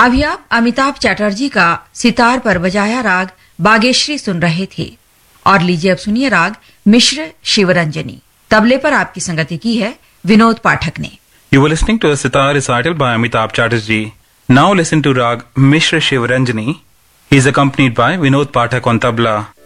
अभी आप अमिताभ चटर्जी का सितार पर बजाया राग बागेश्वरी सुन रहे थे। और लीजिए अब सुनिए राग मिश्र शिवरंजनी। तबले पर आपकी संगति की है विनोद पाठक ने। You were listening to a sitar recital by Amitabh Chatterjee. Now listen to Rag Mishra Shivaranjani. He is accompanied by Vinod Pathak on tabla.